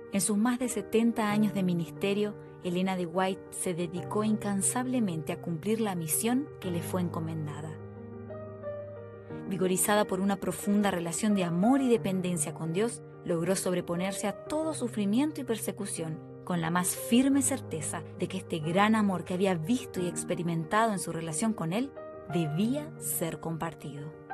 En sus más de 70 años de ministerio, Elena de White se dedicó incansablemente a cumplir la misión que le fue encomendada. Vigorizada por una profunda relación de amor y dependencia con Dios, logró sobreponerse a todo sufrimiento y persecución, con la más firme certeza de que este gran amor que había visto y experimentado en su relación con Él debía ser compartido.